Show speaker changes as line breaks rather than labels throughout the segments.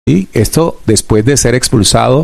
¿sí? Esto después de ser expulsado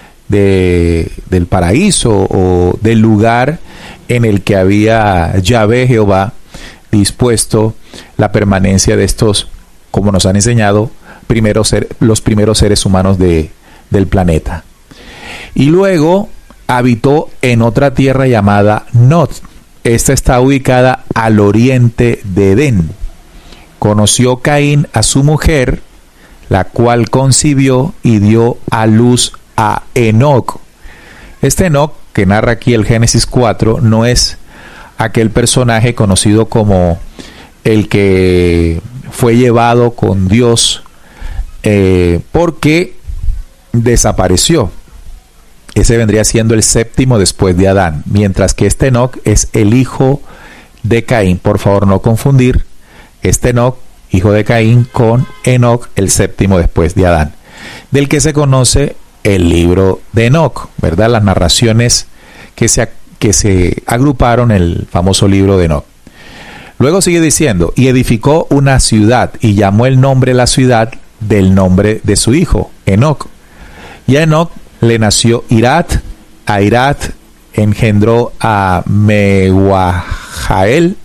del paraíso o del lugar en el que había Yahvé Jehová dispuesto la permanencia de estos, como nos han enseñado, los primeros seres humanos del planeta. Y luego habitó en otra tierra llamada Nod. Esta está ubicada al oriente de Edén. Conoció Caín a su mujer, la cual concibió y dio a luz a Enoc. Este Enoc, que narra aquí el Génesis 4, no es aquel personaje conocido como el que fue llevado con Dios porque desapareció. Ese vendría siendo el séptimo después de Adán, mientras que este Enoc es el hijo de Caín. Por favor, no confundir este Enoc, hijo de Caín, con Enoc, el séptimo después de Adán, del que se conoce el libro de Enoc, ¿verdad? Las narraciones que se agruparon en el famoso libro de Enoc. Luego sigue diciendo, y edificó una ciudad, y llamó el nombre de la ciudad del nombre de su hijo, Enoc. Y a Enoc le nació Irat, a Irat engendró a Mehujael,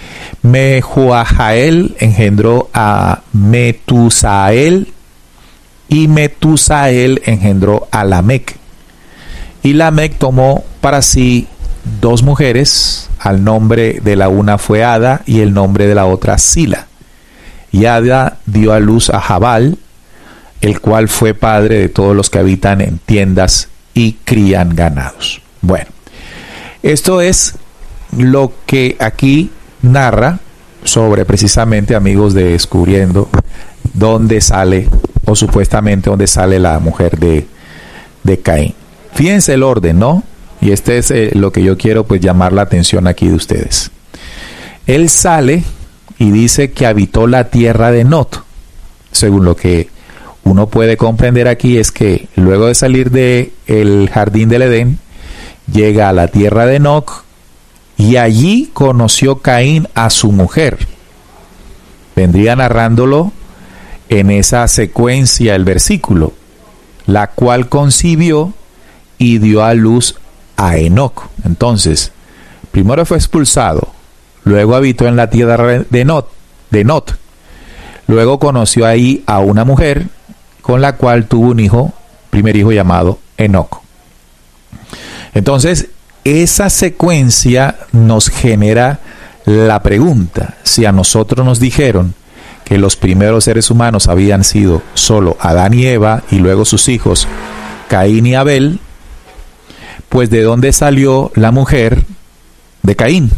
Mehujael engendró a Metusael, y Metusael engendró a Lamec. Y Lamec tomó para sí dos mujeres, al nombre de la una fue Ada y el nombre de la otra Sila. Y Ada dio a luz a Jabal, el cual fue padre de todos los que habitan en tiendas y crían ganados. Bueno, esto es lo que aquí narra sobre precisamente, amigos, de Descubriendo, dónde sale, o supuestamente dónde sale la mujer de Caín. Fíjense el orden, ¿no? Y este es lo que yo quiero pues llamar la atención aquí de ustedes. Él sale y dice que habitó la tierra de Nod. Según lo que uno puede comprender aquí es que luego de salir del jardín del Edén, llega a la tierra de Nod y allí conoció Caín a su mujer. Vendría narrándolo en esa secuencia el versículo, la cual concibió y dio a luz a Enoc. Entonces, primero fue expulsado, luego habitó en la tierra de Nod, luego conoció ahí a una mujer con la cual tuvo un hijo, primer hijo llamado Enoc. Entonces, esa secuencia nos genera la pregunta: si a nosotros nos dijeron que los primeros seres humanos habían sido solo Adán y Eva y luego sus hijos Caín y Abel, pues ¿de dónde salió la mujer de Caín?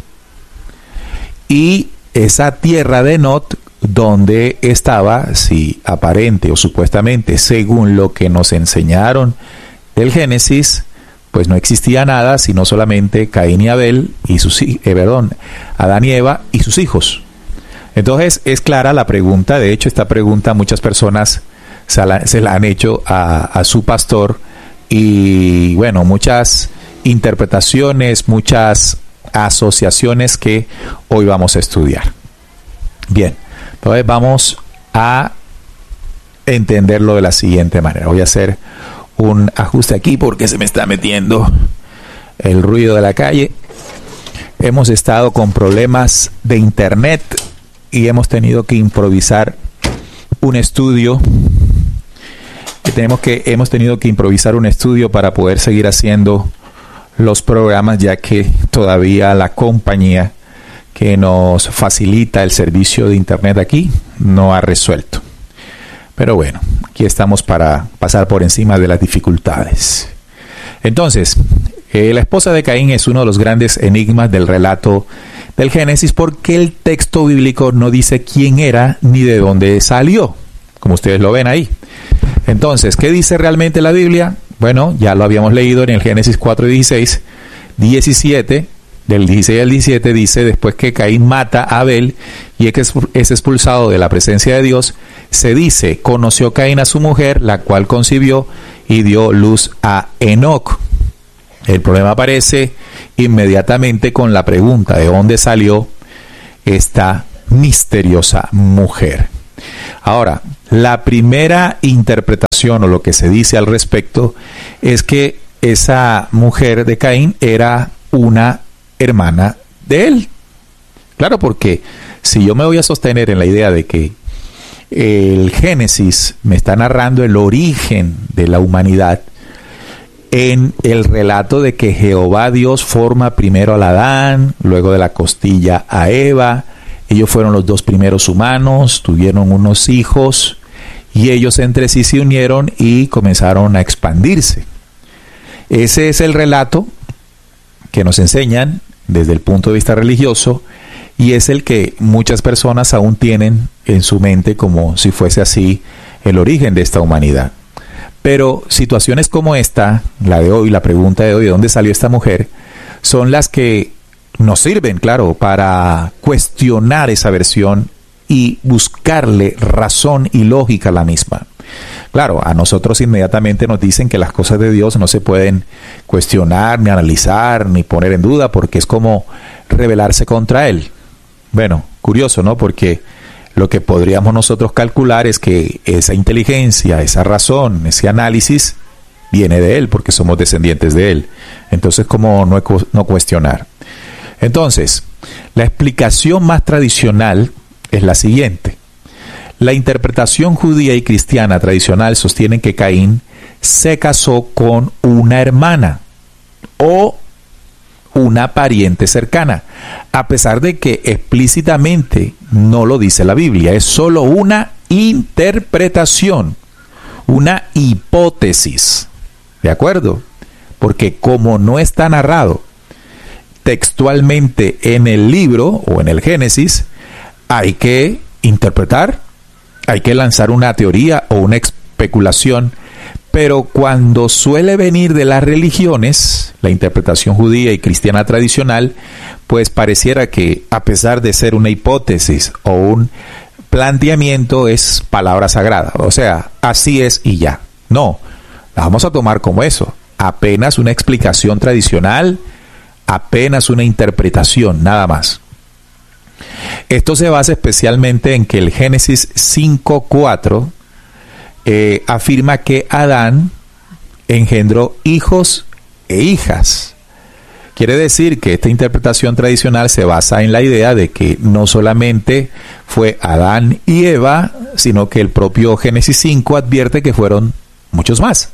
Y esa tierra de Nod, ¿dónde estaba? Si aparente o supuestamente, según lo que nos enseñaron del Génesis, pues no existía nada, sino solamente Caín y Abel y Adán y Eva y sus hijos. Entonces es clara la pregunta. De hecho, esta pregunta muchas personas se la han hecho a su pastor, y bueno, muchas interpretaciones, muchas asociaciones que hoy vamos a estudiar. Bien, entonces vamos a entenderlo de la siguiente manera. Voy a hacer un ajuste aquí porque se me está metiendo el ruido de la calle. Hemos estado con problemas de internet y hemos tenido que improvisar un estudio. Hemos tenido que improvisar un estudio para poder seguir haciendo los programas, ya que todavía la compañía que nos facilita el servicio de internet aquí no ha resuelto. Pero bueno, aquí estamos para pasar por encima de las dificultades. Entonces, la esposa de Caín es uno de los grandes enigmas del relato del Génesis, porque el texto bíblico no dice quién era ni de dónde salió, como ustedes lo ven ahí. Entonces, ¿qué dice realmente la Biblia? Bueno, ya lo habíamos leído en el Génesis 4:16, 17, del 16 al 17, dice: después que Caín mata a Abel y es expulsado de la presencia de Dios, se dice: conoció Caín a su mujer, la cual concibió y dio luz a Enoc. El problema aparece inmediatamente con la pregunta: ¿de dónde salió esta misteriosa mujer? Ahora, la primera interpretación o lo que se dice al respecto es que esa mujer de Caín era una hermana de él. Claro, porque si yo me voy a sostener en la idea de que el Génesis me está narrando el origen de la humanidad, en el relato de que Jehová Dios forma primero al Adán, luego de la costilla a Eva, ellos fueron los dos primeros humanos, tuvieron unos hijos y ellos entre sí se unieron y comenzaron a expandirse. Ese es el relato que nos enseñan desde el punto de vista religioso y es el que muchas personas aún tienen en su mente como si fuese así el origen de esta humanidad. Pero situaciones como esta, la de hoy, la pregunta de hoy, ¿de dónde salió esta mujer?, son las que nos sirven, claro, para cuestionar esa versión y buscarle razón y lógica a la misma. Claro, a nosotros inmediatamente nos dicen que las cosas de Dios no se pueden cuestionar, ni analizar, ni poner en duda, porque es como rebelarse contra Él. Bueno, curioso, ¿no? Porque lo que podríamos nosotros calcular es que esa inteligencia, esa razón, ese análisis viene de Él, porque somos descendientes de Él. Entonces, ¿cómo no cuestionar? Entonces, la explicación más tradicional es la siguiente. La interpretación judía y cristiana tradicional sostienen que Caín se casó con una hermana o una pariente cercana, a pesar de que explícitamente no lo dice la Biblia. Es solo una interpretación, una hipótesis, ¿de acuerdo? Porque como no está narrado textualmente en el libro o en el Génesis, hay que interpretar, hay que lanzar una teoría o una especulación, pero cuando suele venir de las religiones, la interpretación judía y cristiana tradicional, pues pareciera que a pesar de ser una hipótesis o un planteamiento es palabra sagrada, o sea, así es y ya. No, la vamos a tomar como eso, apenas una explicación tradicional, apenas una interpretación, nada más. Esto se basa especialmente en que el Génesis 5:4 afirma que Adán engendró hijos e hijas. Quiere decir que esta interpretación tradicional se basa en la idea de que no solamente fue Adán y Eva, sino que el propio Génesis 5 advierte que fueron muchos más.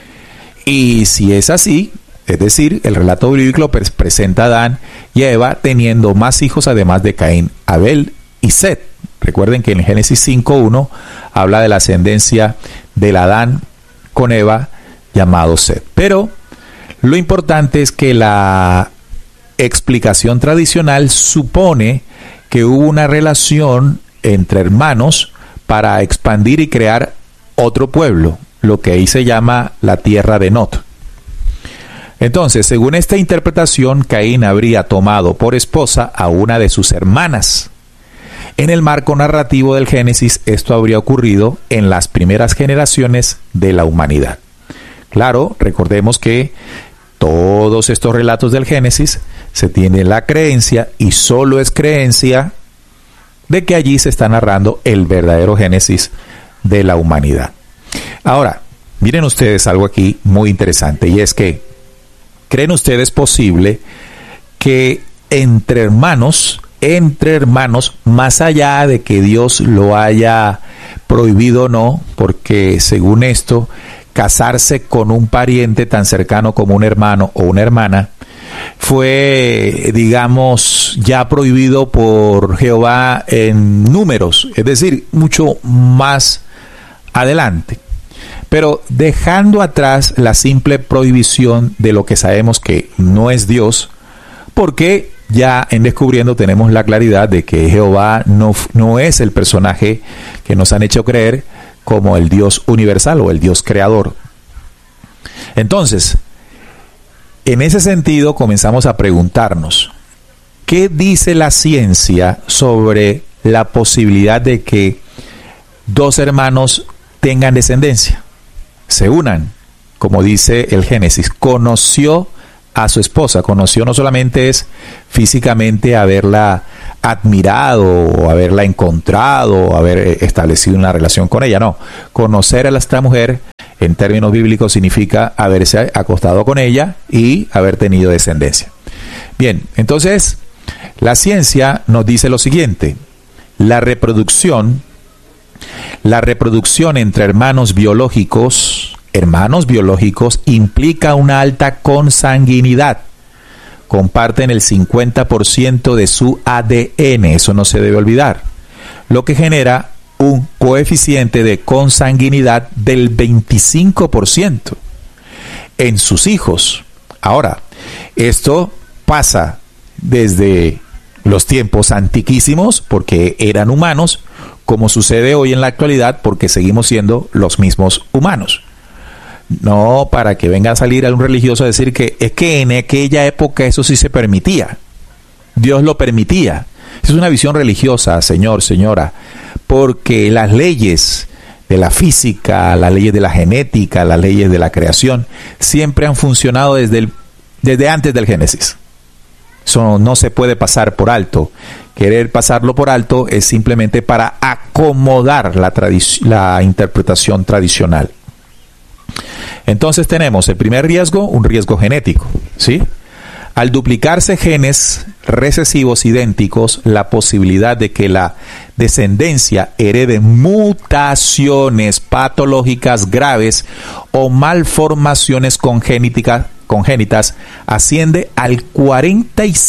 Y si es así, es decir, el relato bíblico presenta a Adán y a Eva teniendo más hijos además de Caín, Abel y Set. Recuerden que en Génesis 5:1 habla de la ascendencia del Adán con Eva llamado Set. Pero lo importante es que la explicación tradicional supone que hubo una relación entre hermanos para expandir y crear otro pueblo, lo que ahí se llama la tierra de Nod. Entonces, según esta interpretación, Caín habría tomado por esposa a una de sus hermanas. En el marco narrativo del Génesis, esto habría ocurrido en las primeras generaciones de la humanidad. Claro, recordemos que todos estos relatos del Génesis se tiene la creencia, y solo es creencia, de que allí se está narrando el verdadero Génesis de la humanidad. Ahora, miren ustedes algo aquí muy interesante, y es que ¿creen ustedes posible que entre hermanos, más allá de que Dios lo haya prohibido o no, porque según esto, casarse con un pariente tan cercano como un hermano o una hermana, fue, digamos, ya prohibido por Jehová en números, es decir, mucho más adelante? Pero dejando atrás la simple prohibición de lo que sabemos que no es Dios, porque ya en Descubriendo tenemos la claridad de que Jehová no es el personaje que nos han hecho creer como el Dios universal o el Dios creador. Entonces, en ese sentido comenzamos a preguntarnos, ¿qué dice la ciencia sobre la posibilidad de que dos hermanos tengan descendencia, se unan? Como dice el Génesis, conoció a su esposa. Conoció no solamente es físicamente haberla admirado o haberla encontrado o haber establecido una relación con ella. No, conocer a esta mujer en términos bíblicos significa haberse acostado con ella y haber tenido descendencia. Bien, entonces la ciencia nos dice lo siguiente: la reproducción entre hermanos biológicos implica una alta consanguinidad. Comparten el 50% de su ADN, eso no se debe olvidar, lo que genera un coeficiente de consanguinidad del 25% en sus hijos. Ahora, esto pasa desde los tiempos antiquísimos, porque eran humanos, como sucede hoy en la actualidad, porque seguimos siendo los mismos humanos. No para que venga a salir algún religioso a decir que es que en aquella época eso sí se permitía. Dios lo permitía. Es una visión religiosa, señor, señora, porque las leyes de la física, las leyes de la genética, las leyes de la creación, siempre han funcionado desde antes del Génesis. Eso no se puede pasar por alto. Querer pasarlo por alto es simplemente para acomodar la interpretación tradicional. Entonces tenemos el primer riesgo, un riesgo genético, ¿sí? Al duplicarse genes recesivos idénticos, la posibilidad de que la descendencia herede mutaciones patológicas graves o malformaciones congénitas asciende al 40 y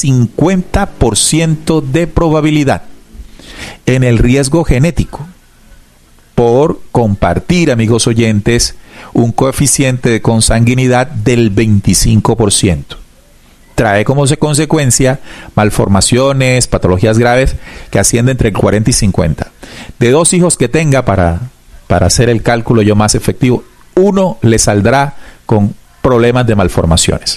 50% de probabilidad en el riesgo genético, por compartir, amigos oyentes, un coeficiente de consanguinidad del 25%. Trae como consecuencia malformaciones, patologías graves que ascienden entre el 40 y 50. De 2 hijos que tenga, para hacer el cálculo yo más efectivo, uno le saldrá con problemas de malformaciones.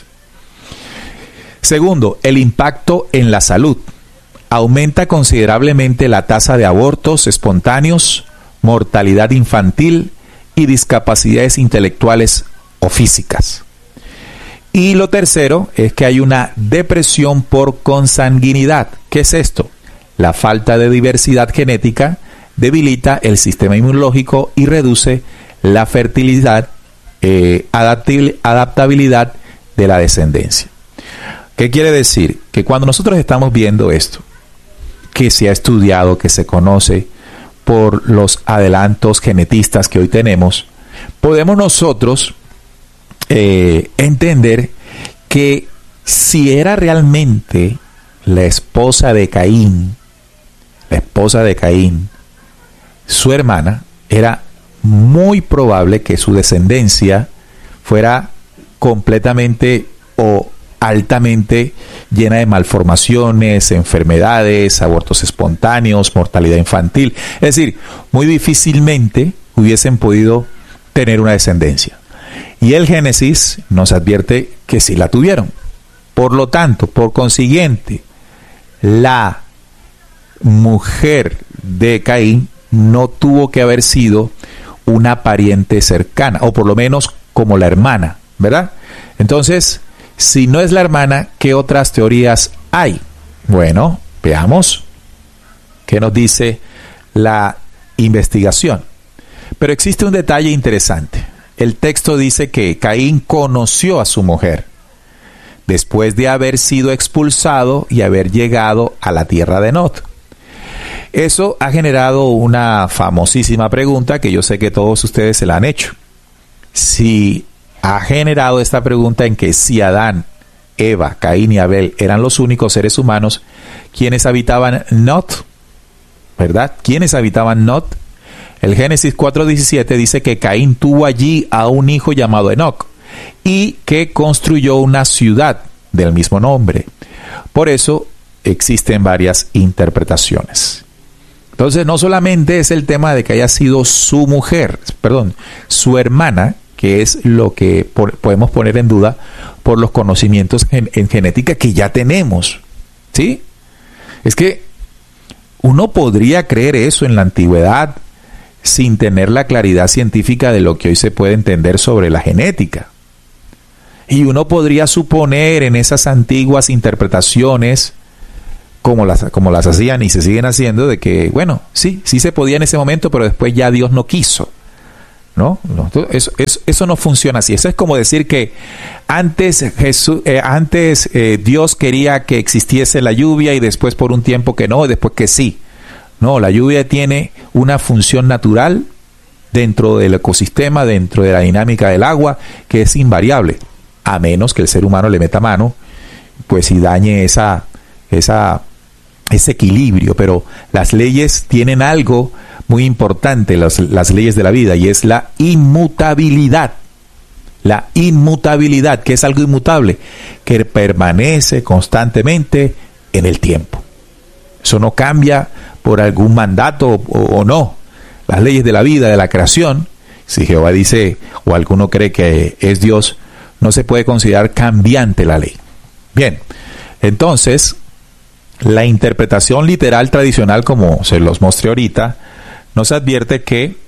Segundo, el impacto en la salud. Aumenta considerablemente la tasa de abortos espontáneos, mortalidad infantil y discapacidades intelectuales o físicas. Y lo tercero es que hay una depresión por consanguinidad. ¿Qué es esto? La falta de diversidad genética debilita el sistema inmunológico y reduce la fertilidad, adaptabilidad de la descendencia. ¿Qué quiere decir? Que cuando nosotros estamos viendo esto, que se ha estudiado, que se conoce por los adelantos genetistas que hoy tenemos, podemos nosotros entender que si era realmente la esposa de Caín, su hermana, era muy probable que su descendencia fuera completamente o altamente llena de malformaciones, enfermedades, abortos espontáneos, mortalidad infantil. Es decir, muy difícilmente hubiesen podido tener una descendencia. Y el Génesis nos advierte que sí la tuvieron. Por lo tanto, por consiguiente, la mujer de Caín no tuvo que haber sido una pariente cercana, o por lo menos como la hermana, ¿verdad? Entonces, si no es la hermana, ¿qué otras teorías hay? Bueno, veamos qué nos dice la investigación. Pero existe un detalle interesante. El texto dice que Caín conoció a su mujer después de haber sido expulsado y haber llegado a la tierra de Nod. Eso ha generado una famosísima pregunta que yo sé que todos ustedes se la han hecho. Si ha generado esta pregunta en que si Adán, Eva, Caín y Abel eran los únicos seres humanos quienes habitaban Nod, ¿verdad? ¿Quiénes habitaban Nod? El Génesis 4:17 dice que Caín tuvo allí a un hijo llamado Enoc y que construyó una ciudad del mismo nombre. Por eso existen varias interpretaciones. Entonces, no solamente es el tema de que haya sido su mujer, su hermana, que es lo que podemos poner en duda por los conocimientos en genética que ya tenemos, ¿sí? Es que uno podría creer eso en la antigüedad sin tener la claridad científica de lo que hoy se puede entender sobre la genética. Y uno podría suponer en esas antiguas interpretaciones como las hacían y se siguen haciendo, de que, bueno, sí se podía en ese momento, pero después ya Dios no quiso. ¿No? Eso no funciona así. Eso es como decir que antes Dios quería que existiese la lluvia y después por un tiempo que no, y después que sí. No, la lluvia tiene una función natural dentro del ecosistema, dentro de la dinámica del agua, que es invariable, a menos que el ser humano le meta mano, pues y dañe ese equilibrio. Pero las leyes tienen algo muy importante, las leyes de la vida, y es la inmutabilidad. La inmutabilidad, que es algo inmutable, que permanece constantemente en el tiempo. Eso no cambia por algún mandato o no. Las leyes de la vida, de la creación, si Jehová dice o alguno cree que es Dios, no se puede considerar cambiante la ley. Bien, entonces, la interpretación literal tradicional, como se los mostré ahorita, nos advierte que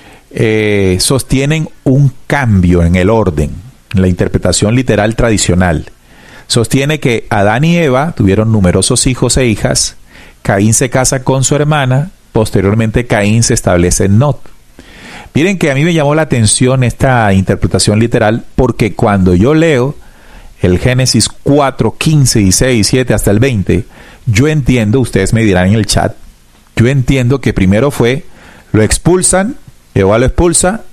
sostienen un cambio en el orden. La interpretación literal tradicional sostiene que Adán y Eva tuvieron numerosos hijos e hijas. Caín se casa con su hermana. Posteriormente Caín se establece en Nod. Miren que a mí me llamó la atención esta interpretación literal, porque cuando yo leo el Génesis 4, 15, 16, 17 hasta el 20, yo entiendo, ustedes me dirán en el chat, yo entiendo que primero lo expulsan, Jehová lo expulsa,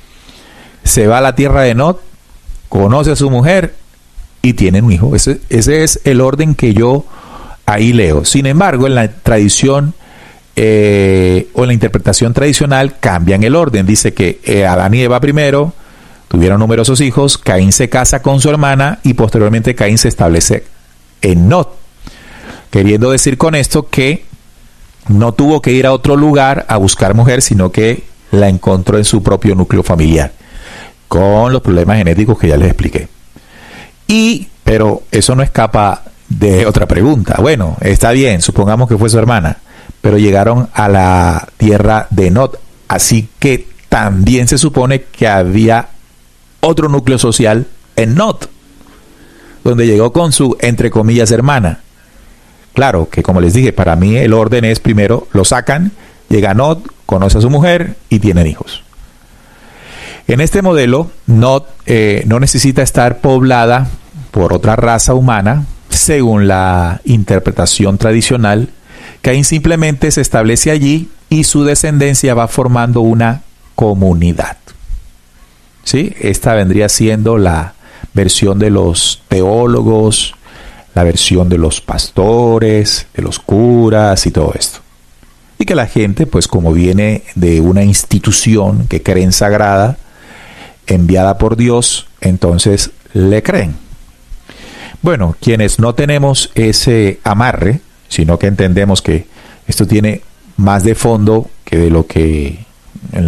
se va a la tierra de Nod, conoce a su mujer y tienen un hijo. Ese es el orden que yo ahí leo. Sin embargo, en la tradición o en la interpretación tradicional cambian el orden. Dice que Adán y Eva primero tuvieron numerosos hijos, Caín se casa con su hermana y posteriormente Caín se establece en Nod. Queriendo decir con esto que no tuvo que ir a otro lugar a buscar mujer, sino que la encontró en su propio núcleo familiar, con los problemas genéticos que ya les expliqué. Pero eso no escapa de otra pregunta. Bueno, está bien, supongamos que fue su hermana, pero llegaron a la tierra de Nod, así que también se supone que había otro núcleo social en Nod, donde llegó con su, entre comillas, hermana. Claro que, como les dije, para mí el orden es primero lo sacan, llega a Nod, conoce a su mujer y tienen hijos. En este modelo, Nod no necesita estar poblada por otra raza humana, según la interpretación tradicional. Caín simplemente se establece allí y su descendencia va formando una comunidad. ¿Sí? Esta vendría siendo la versión de los teólogos, la versión de los pastores, de los curas y todo esto. Y que la gente, pues como viene de una institución que creen sagrada, enviada por Dios, entonces le creen. Bueno, quienes no tenemos ese amarre, sino que entendemos que esto tiene más de fondo que de lo que en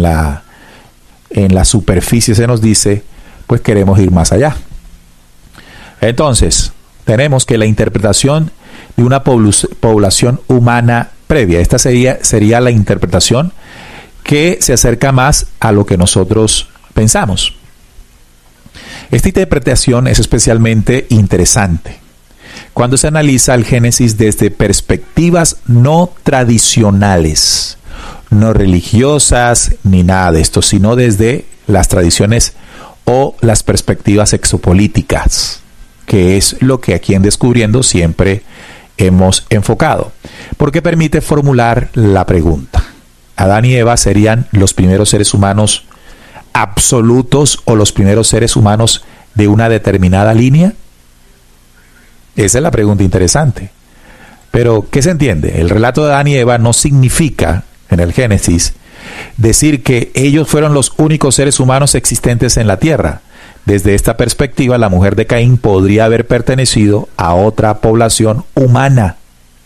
la superficie se nos dice, pues queremos ir más allá. Entonces, tenemos que la interpretación de una población humana previa, esta sería la interpretación que se acerca más a lo que nosotros pensamos. Esta interpretación es especialmente interesante cuando se analiza el Génesis desde perspectivas no tradicionales, no religiosas ni nada de esto, sino desde las tradiciones o las perspectivas exopolíticas, que es lo que aquí en Descubriendo siempre hemos enfocado, porque permite formular la pregunta: ¿Adán y Eva serían los primeros seres humanos absolutos o los primeros seres humanos de una determinada línea? Esa es la pregunta interesante. Pero, ¿qué se entiende? El relato de Adán y Eva no significa, en el Génesis, decir que ellos fueron los únicos seres humanos existentes en la tierra. Desde esta perspectiva, la mujer de Caín podría haber pertenecido a otra población humana,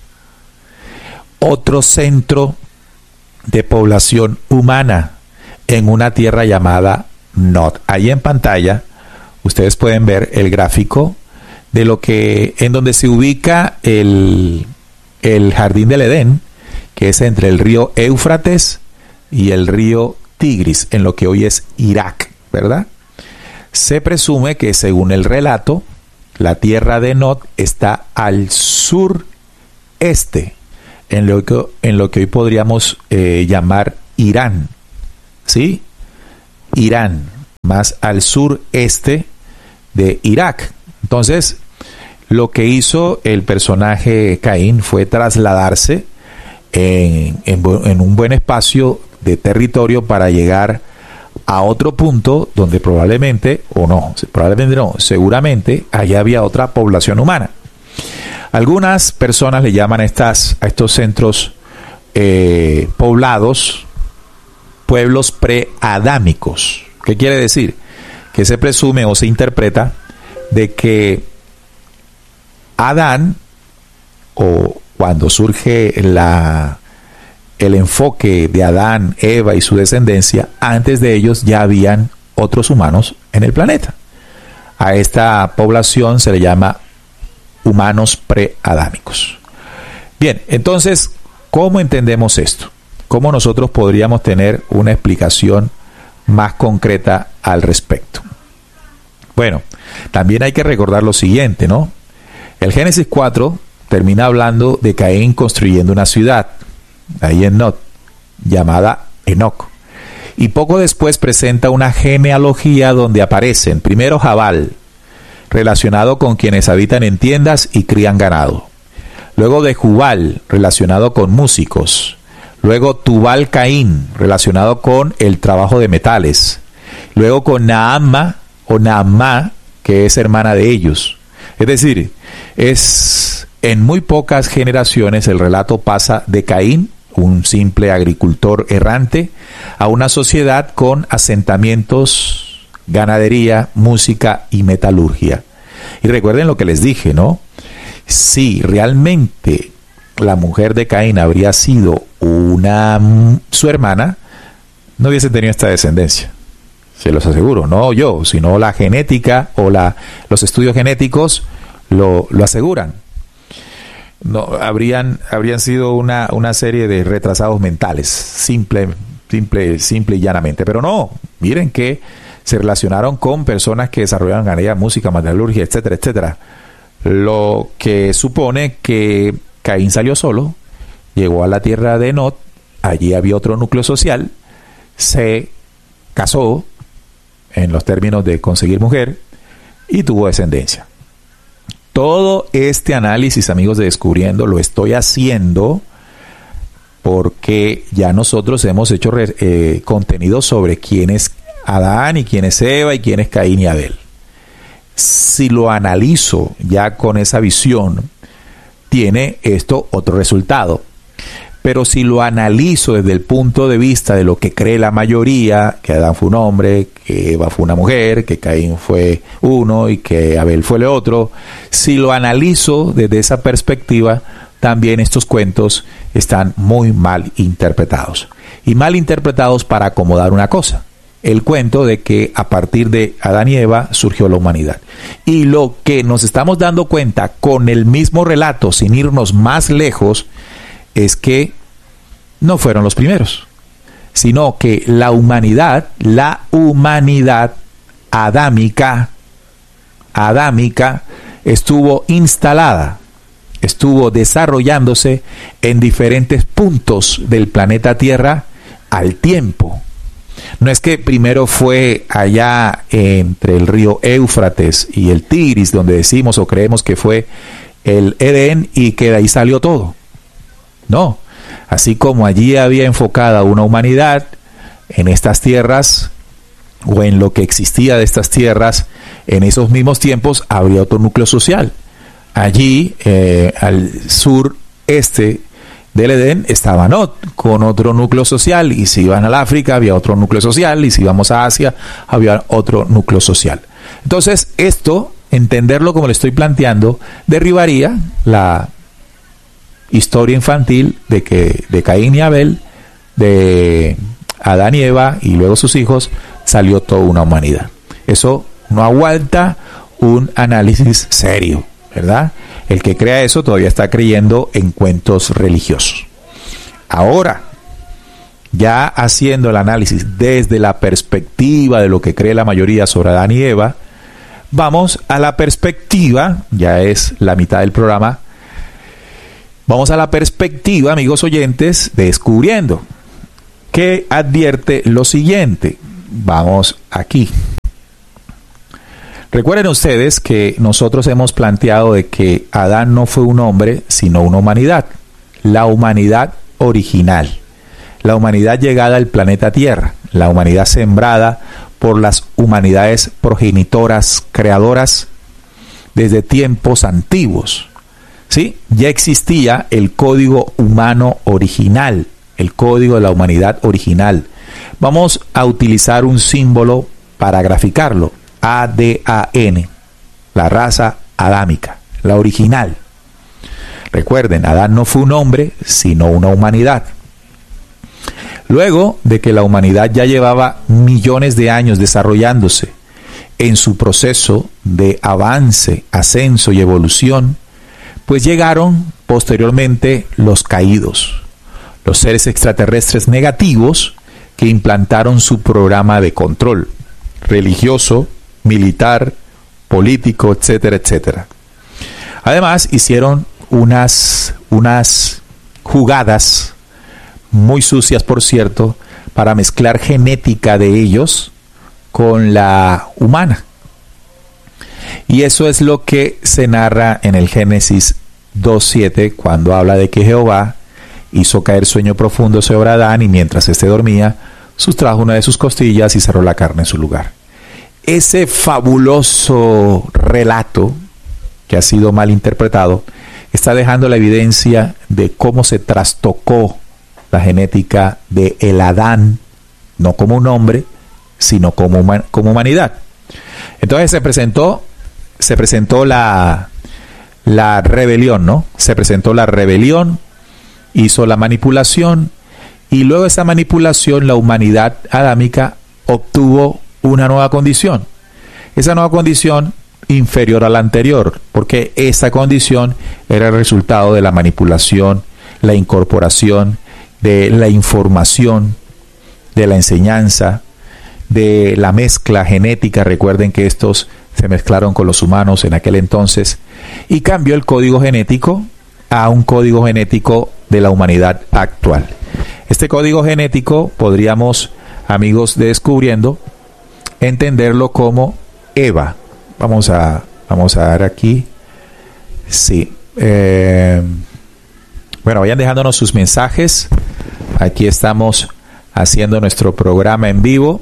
otro centro de población humana en una tierra llamada Nod. Ahí en pantalla ustedes pueden ver el gráfico de lo que en donde se ubica el jardín del Edén, que es entre el río Éufrates y el río Tigris, en lo que hoy es Irak, ¿verdad? Se presume que, según el relato, la tierra de Nod está al sur este, en lo que hoy podríamos llamar Irán, ¿sí? Irán, más al sureste de Irak. Entonces, lo que hizo el personaje Caín fue trasladarse en un buen espacio de territorio para llegar a otro punto donde probablemente no, seguramente allá había otra población humana. Algunas personas le llaman a estos centros poblados pueblos preadámicos. ¿Qué quiere decir? Que se presume o se interpreta de que Adán, o cuando surge el enfoque de Adán, Eva y su descendencia, antes de ellos ya habían otros humanos en el planeta. A esta población se le llama humanos preadámicos. Bien, entonces, ¿cómo entendemos esto? ¿Cómo nosotros podríamos tener una explicación más concreta al respecto? Bueno, también hay que recordar lo siguiente, ¿no? El Génesis 4 termina hablando de Caín construyendo una ciudad, ahí en Nod, llamada Enoc. Y poco después presenta una genealogía donde aparecen primero Jabal, relacionado con quienes habitan en tiendas y crían ganado. Luego de Jubal, relacionado con músicos. Luego Tubal Caín, relacionado con el trabajo de metales. Luego con Naamá o Naamá, que es hermana de ellos. Es decir, en muy pocas generaciones el relato pasa de Caín, un simple agricultor errante, a una sociedad con asentamientos, ganadería, música y metalurgia. Y recuerden lo que les dije, ¿no? Si realmente la mujer de Caín habría sido su hermana, no hubiese tenido esta descendencia. Se los aseguro, no yo, sino la genética o los estudios genéticos lo aseguran. No, habrían sido una serie de retrasados mentales, simple y llanamente. Pero no, miren que se relacionaron con personas que desarrollaban ganadería, música, metalurgia, etcétera, etcétera. Lo que supone que Caín salió solo, llegó a la tierra de Nod, allí había otro núcleo social, se casó en los términos de conseguir mujer y tuvo descendencia. Todo este análisis, amigos de Descubriendo, lo estoy haciendo porque ya nosotros hemos hecho contenido sobre quién es Adán y quién es Eva y quién es Caín y Abel. Si lo analizo ya con esa visión, tiene esto otro resultado. Pero si lo analizo desde el punto de vista de lo que cree la mayoría, que Adán fue un hombre, que Eva fue una mujer, que Caín fue uno y que Abel fue el otro, si lo analizo desde esa perspectiva, también estos cuentos están muy mal interpretados. Y mal interpretados para acomodar una cosa: el cuento de que a partir de Adán y Eva surgió la humanidad. Y lo que nos estamos dando cuenta con el mismo relato, sin irnos más lejos, es que no fueron los primeros, sino que la humanidad adámica, estuvo instalada, estuvo desarrollándose en diferentes puntos del planeta Tierra al tiempo. No es que primero fue allá entre el río Éufrates y el Tigris, donde decimos o creemos que fue el Edén y que de ahí salió todo. No, así como allí había enfocada una humanidad en estas tierras o en lo que existía de estas tierras, en esos mismos tiempos habría otro núcleo social. Allí, al sureste del Edén, estaba Nod con otro núcleo social, y si iban al África había otro núcleo social, y si íbamos a Asia había otro núcleo social. Entonces, esto, entenderlo como le estoy planteando, derribaría la historia infantil de Caín y Abel, de Adán y Eva y luego sus hijos, salió toda una humanidad. Eso no aguanta un análisis serio, ¿verdad? El que crea eso todavía está creyendo en cuentos religiosos. Ahora, ya haciendo el análisis desde la perspectiva de lo que cree la mayoría sobre Adán y Eva, vamos a la perspectiva, ya es la mitad del programa, Vamos a la perspectiva, amigos oyentes, de Descubriendo, que advierte lo siguiente. Vamos aquí. Recuerden ustedes que nosotros hemos planteado de que Adán no fue un hombre, sino una humanidad. La humanidad original. La humanidad llegada al planeta Tierra. La humanidad sembrada por las humanidades progenitoras, creadoras, desde tiempos antiguos. ¿Sí? Ya existía el código humano original, el código de la humanidad original. Vamos a utilizar un símbolo para graficarlo. ADAN, la raza adámica, la original. Recuerden, Adán no fue un hombre, sino una humanidad. Luego de que la humanidad ya llevaba millones de años desarrollándose en su proceso de avance, ascenso y evolución, pues llegaron posteriormente los caídos, los seres extraterrestres negativos que implantaron su programa de control religioso, militar, político, etcétera, etcétera. Además, hicieron unas jugadas muy sucias, por cierto, para mezclar genética de ellos con la humana. Y eso es lo que se narra en el Génesis 2:7, cuando habla de que Jehová hizo caer sueño profundo sobre Adán y mientras éste dormía, sustrajo una de sus costillas y cerró la carne en su lugar. Ese fabuloso relato, que ha sido mal interpretado, está dejando la evidencia de cómo se trastocó la genética de el Adán, no como un hombre, sino como humanidad. Entonces se presentó la rebelión, ¿no? Se presentó la rebelión, hizo la manipulación, y luego de esa manipulación la humanidad adámica obtuvo una nueva condición. Esa nueva condición inferior a la anterior, porque esa condición era el resultado de la manipulación, la incorporación de la información, de la enseñanza, de la mezcla genética. Recuerden que estos se mezclaron con los humanos en aquel entonces y cambió el código genético a un código genético de la humanidad actual. Este código genético podríamos, amigos de Descubriendo, entenderlo como Eva. Vamos a dar aquí. Sí. Bueno, vayan dejándonos sus mensajes. Aquí estamos haciendo nuestro programa en vivo.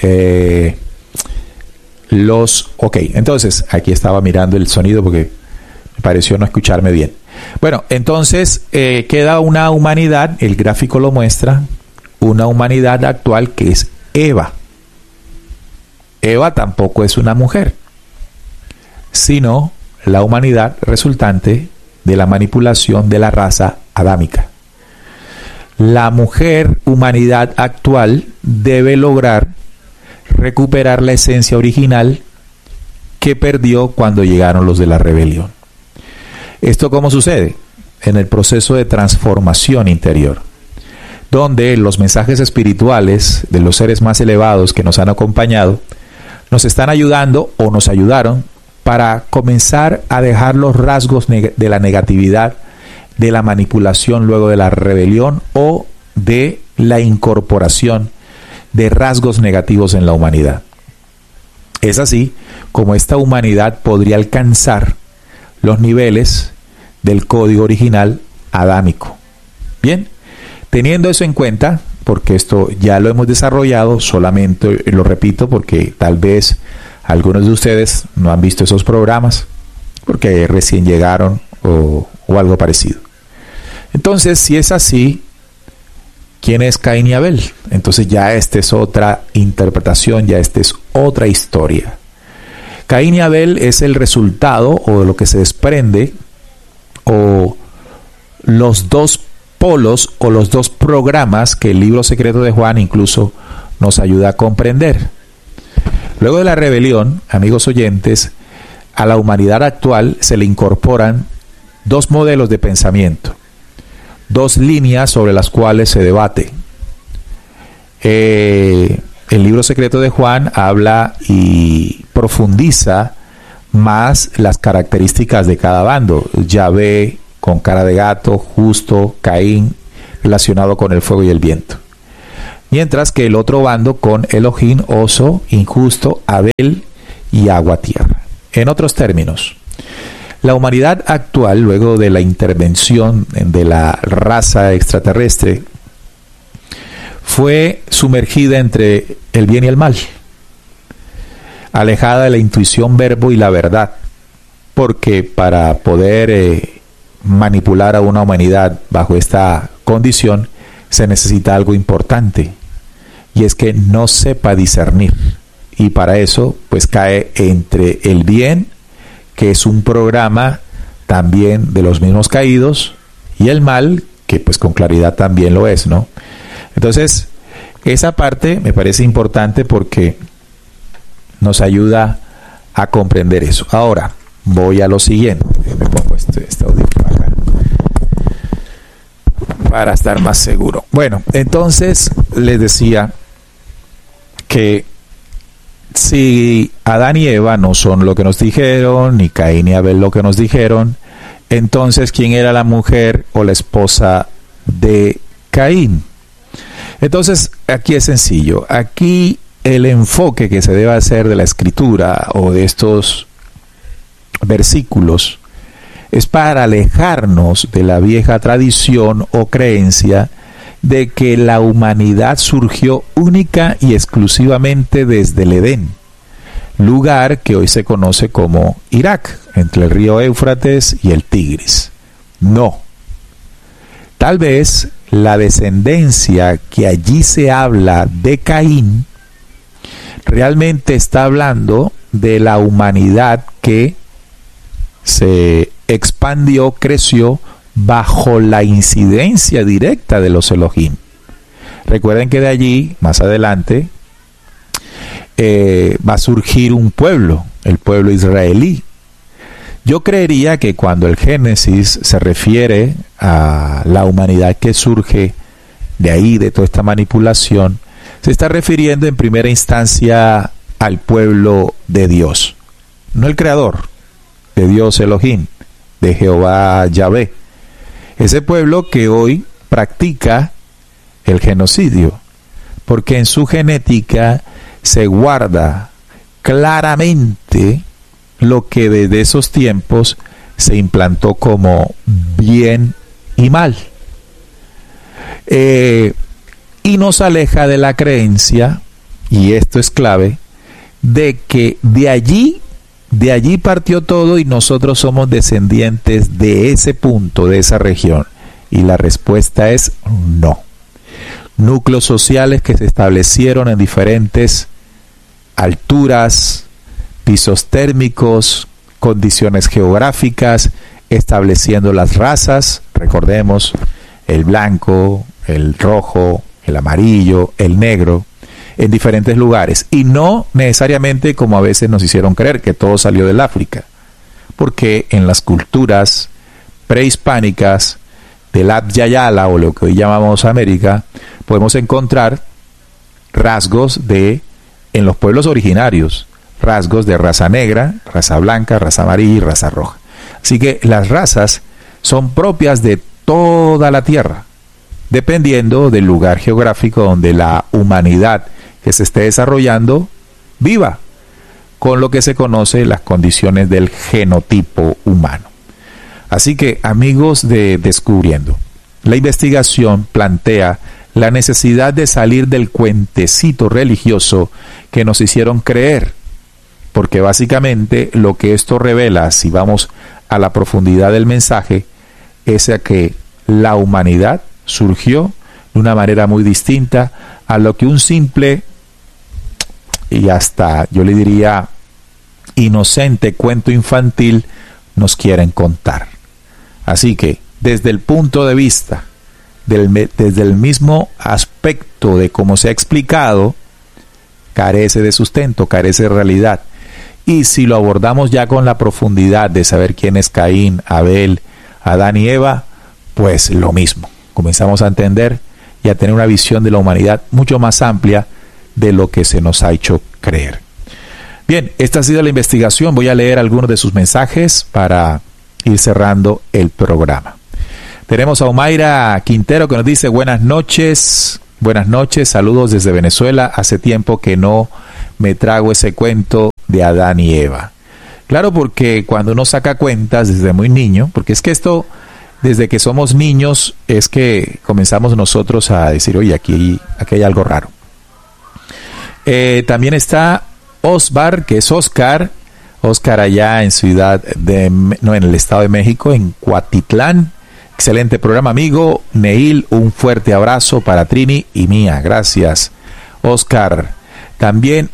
Ok, entonces aquí estaba mirando el sonido porque me pareció no escucharme bien. Bueno, entonces queda una humanidad, el gráfico lo muestra, una humanidad actual que es Eva. Eva tampoco es una mujer, sino la humanidad resultante de la manipulación de la raza adámica. La mujer humanidad actual debe lograr recuperar la esencia original que perdió cuando llegaron los de la rebelión. ¿Esto cómo sucede? En el proceso de transformación interior, donde los mensajes espirituales de los seres más elevados que nos han acompañado nos están ayudando o nos ayudaron para comenzar a dejar los rasgos de la negatividad, de la manipulación luego de la rebelión o de la incorporación de rasgos negativos en la humanidad. Es así como esta humanidad podría alcanzar los niveles del código original adámico. Bien, teniendo eso en cuenta, porque esto ya lo hemos desarrollado, solamente lo repito porque tal vez algunos de ustedes no han visto esos programas, porque recién llegaron o algo parecido. Entonces, si es así, ¿quién es Caín y Abel? Entonces ya esta es otra interpretación, ya esta es otra historia. Caín y Abel es el resultado o de lo que se desprende, o los dos polos o los dos programas que el libro secreto de Juan incluso nos ayuda a comprender. Luego de la rebelión, amigos oyentes, a la humanidad actual se le incorporan dos modelos de pensamiento, dos líneas sobre las cuales se debate. El libro secreto de Juan habla y profundiza más las características de cada bando, Yahvé con cara de gato, justo, Caín, relacionado con el fuego y el viento. Mientras que el otro bando con Elohim, oso, injusto, Abel y agua, tierra. En otros términos, la humanidad actual, luego de la intervención de la raza extraterrestre, fue sumergida entre el bien y el mal, alejada de la intuición, verbo y la verdad, porque para poder manipular a una humanidad bajo esta condición se necesita algo importante, y es que no sepa discernir, y para eso pues cae entre el bien, que es un programa también de los mismos caídos, y el mal, que pues con claridad también lo es, ¿no? Entonces, esa parte me parece importante porque nos ayuda a comprender eso. Ahora, voy a lo siguiente. Me pongo este audífono acá para estar más seguro. Bueno, entonces les decía que si Adán y Eva no son lo que nos dijeron, ni Caín y Abel lo que nos dijeron, entonces ¿quién era la mujer o la esposa de Caín? Entonces, aquí es sencillo. Aquí el enfoque que se debe hacer de la escritura o de estos versículos es para alejarnos de la vieja tradición o creencia de que la humanidad surgió única y exclusivamente desde el Edén, lugar que hoy se conoce como Irak, entre el río Éufrates y el Tigris. No. Tal vez la descendencia que allí se habla de Caín realmente está hablando de la humanidad que se expandió, creció bajo la incidencia directa de los Elohim. Recuerden que de allí, más adelante, va a surgir un pueblo, el pueblo israelí. Yo creería que cuando el Génesis se refiere a la humanidad que surge de ahí, de toda esta manipulación, se está refiriendo en primera instancia al pueblo de Dios, no el creador, de Dios Elohim, de Jehová Yahvé. Ese pueblo que hoy practica el genocidio, porque en su genética se guarda claramente lo que desde esos tiempos se implantó como bien y mal. Y nos aleja de la creencia, y esto es clave, de que de allí partió todo y nosotros somos descendientes de ese punto, de esa región. Y la respuesta es no. Núcleos sociales que se establecieron en diferentes alturas, pisos térmicos, condiciones geográficas, estableciendo las razas, recordemos, el blanco, el rojo, el amarillo, el negro, en diferentes lugares, y no necesariamente como a veces nos hicieron creer, que todo salió del África, porque en las culturas prehispánicas del Abya Yala, o lo que hoy llamamos América, podemos encontrar rasgos en los pueblos originarios, rasgos de raza negra, raza blanca, raza amarilla y raza roja. Así que las razas son propias de toda la tierra, dependiendo del lugar geográfico donde la humanidad que se esté desarrollando viva, con lo que se conoce las condiciones del genotipo humano. Así que, amigos de Descubriendo, la investigación plantea la necesidad de salir del cuentecito religioso que nos hicieron creer, porque básicamente lo que esto revela, si vamos a la profundidad del mensaje, es a que la humanidad surgió de una manera muy distinta a lo que un simple y hasta, yo le diría, inocente cuento infantil nos quieren contar. Así que, desde el punto de vista, desde el mismo aspecto de cómo se ha explicado, carece de sustento, carece de realidad. Y si lo abordamos ya con la profundidad de saber quién es Caín, Abel, Adán y Eva, pues lo mismo. Comenzamos a entender y a tener una visión de la humanidad mucho más amplia de lo que se nos ha hecho creer. Bien, esta ha sido la investigación. Voy a leer algunos de sus mensajes para ir cerrando el programa. Tenemos a Omaira Quintero que nos dice buenas noches, saludos desde Venezuela. Hace tiempo que no me trago ese cuento de Adán y Eva. Claro, porque cuando uno saca cuentas desde muy niño, porque es que esto, desde que somos niños, es que comenzamos nosotros a decir, oye, aquí hay algo raro. También está Osbar, que es Oscar allá en en el Estado de México, en Cuatitlán. Excelente programa, amigo. Neil, un fuerte abrazo para Trini y Mía. Gracias, Oscar. También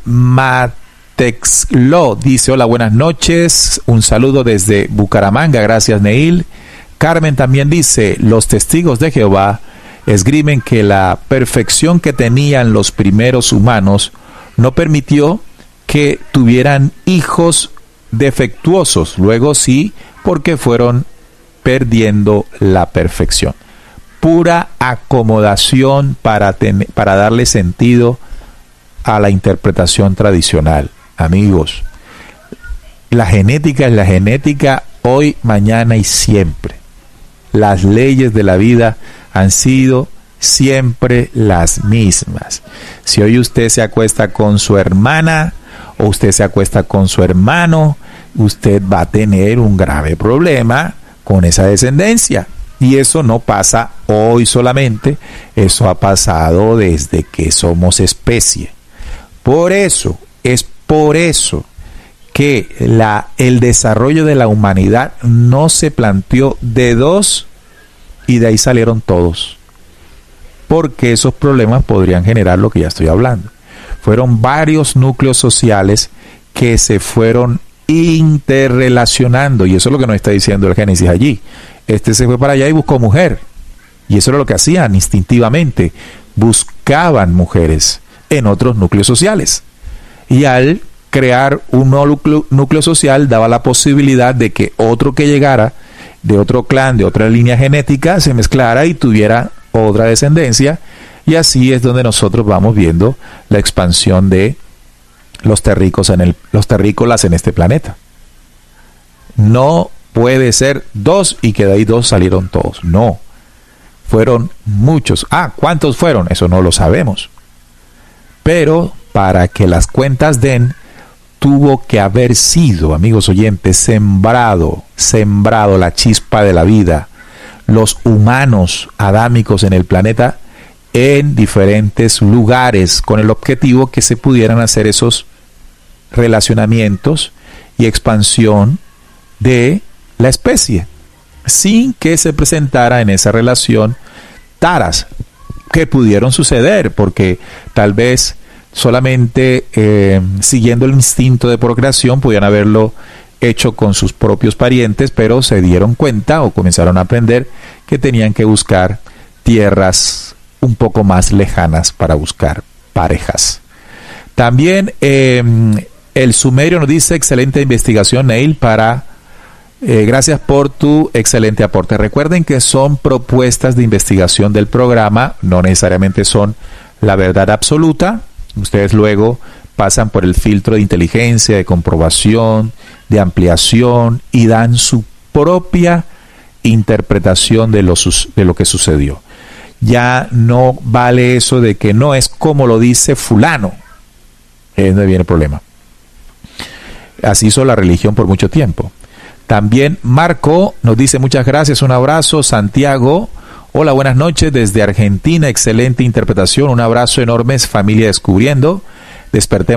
Matexlo dice, hola, buenas noches. Un saludo desde Bucaramanga. Gracias, Neil. Carmen también dice, los testigos de Jehová esgrimen que la perfección que tenían los primeros humanos no permitió que tuvieran hijos defectuosos. Luego sí, porque fueron perdiendo la perfección. Pura acomodación para darle sentido a la interpretación tradicional. Amigos, la genética es la genética hoy, mañana y siempre. Las leyes de la vida han sido siempre las mismas. Si hoy usted se acuesta con su hermana o usted se acuesta con su hermano, usted va a tener un grave problema con esa descendencia. Y eso no pasa hoy solamente, eso ha pasado desde que somos especie. Es por eso que el desarrollo de la humanidad no se planteó de dos y de ahí salieron todos. Porque esos problemas podrían generar lo que ya estoy hablando. Fueron varios núcleos sociales que se fueron interrelacionando, y eso es lo que nos está diciendo el Génesis allí. Este se fue para allá y buscó mujer, y eso era lo que hacían instintivamente, buscaban mujeres en otros núcleos sociales, y al crear un núcleo social daba la posibilidad de que otro que llegara de otro clan, de otra línea genética, se mezclara y tuviera otra descendencia, y así es donde nosotros vamos viendo la expansión de los terrícolas en este planeta. No puede ser dos y que de ahí dos salieron todos. No, fueron muchos. ¿Cuántos fueron? Eso no lo sabemos. Pero para que las cuentas den, tuvo que haber sido, amigos oyentes, sembrado la chispa de la vida, los humanos adámicos en el planeta, en diferentes lugares, con el objetivo que se pudieran hacer esos relacionamientos y expansión de la especie, sin que se presentara en esa relación taras que pudieron suceder, porque tal vez solamente siguiendo el instinto de procreación podían haberlo hecho con sus propios parientes, pero se dieron cuenta o comenzaron a aprender que tenían que buscar tierras un poco más lejanas para buscar parejas. También el Sumerio nos dice, excelente investigación, Neil, gracias por tu excelente aporte. Recuerden que son propuestas de investigación del programa, no necesariamente son la verdad absoluta. Ustedes luego pasan por el filtro de inteligencia, de comprobación, de ampliación y dan su propia interpretación de lo que sucedió. Ya no vale eso de que no es como lo dice fulano. Es donde viene el problema. Así hizo la religión por mucho tiempo. También Marco nos dice muchas gracias, un abrazo. Santiago, hola, buenas noches desde Argentina, excelente interpretación, un abrazo enorme, familia Descubriendo. Despertemos